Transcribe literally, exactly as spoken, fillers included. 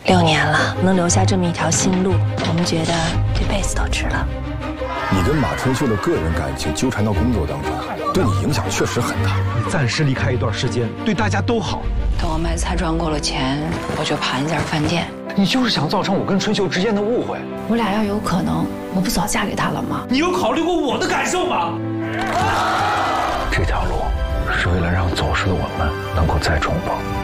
六年了，能留下这么一条新路，我们觉得这辈子都值了。 你跟马春秀的个人感情纠缠到工作当中，对你影响确实很大。 你暂时离开一段时间，对大家都好。 等我卖菜赚够了钱，我就盘一家饭店。 你就是想造成我跟春秀之间的误会。 我俩要有可能，我不早嫁给他了吗？ 你有考虑过我的感受吗？ 这条路是为了让走失的我们能够再重逢。